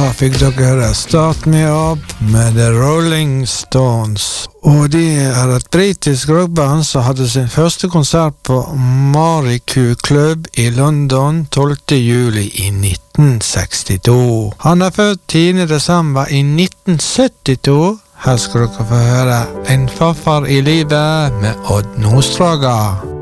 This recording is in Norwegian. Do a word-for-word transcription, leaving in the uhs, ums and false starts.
Da fikk dere høre Start Me Up med The Rolling Stones. Og de er et britisk rockband som hadde sin første konsert på Mariku Club i London tolvte juli i nitten sekstito. Han er født tiende desember i nitten syttito. Her skal dere få høre En farfar i livet med Odd Nordstoga.